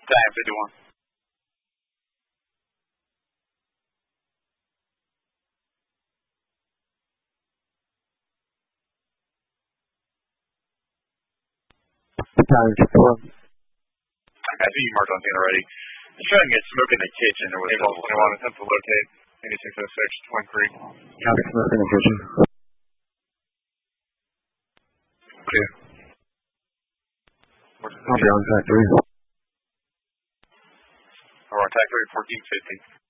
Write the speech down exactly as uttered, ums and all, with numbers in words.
Time fifty-one. Time fifty-one. I see you marked on scene already. He's trying to get smoke in the kitchen. There was April twenty-one. Attempt to locate eighty-six oh six twenty-three. Copy, smoke in the kitchen. Two. I'll be on track three. We're on track three, fourteen fifty.